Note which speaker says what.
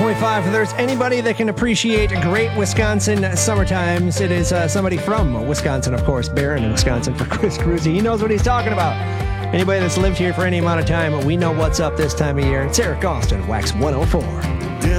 Speaker 1: 101.5. If there's anybody that can appreciate great Wisconsin summertimes, it is somebody from Wisconsin, of course. Barron in Wisconsin for Chris Cruzy. He knows what he's talking about. Anybody that's lived here for any amount of time, we know what's up this time of year. It's Eric Austin, Wax 104.